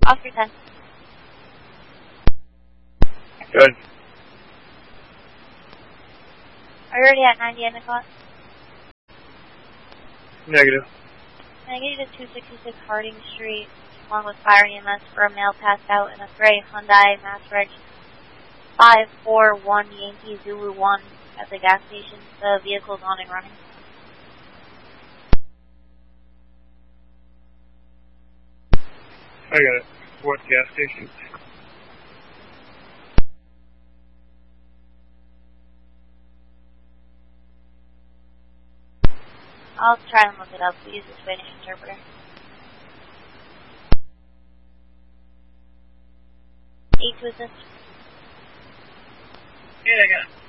Oscar 10. Good. Are you already at 90 Endicott? Negative. Can I get you to 266 Harding Street, along with fire EMS for a male passed out in a gray Hyundai Mass Reg 541 Yankee Zulu 1 at the gas station? The vehicle's on and running. I got it. What gas station? I'll try and look it up. We use a Spanish interpreter. 8 to assist. Yeah, I got it.